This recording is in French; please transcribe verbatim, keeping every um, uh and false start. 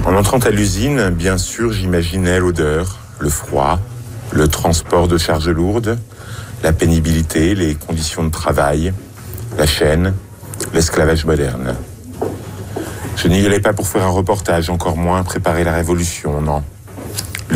En entrant à l'usine, bien sûr, j'imaginais l'odeur, le froid, le transport de charges lourdes, la pénibilité, les conditions de travail, la chaîne, l'esclavage moderne. Je n'y allais pas pour faire un reportage, encore moins préparer la révolution, non.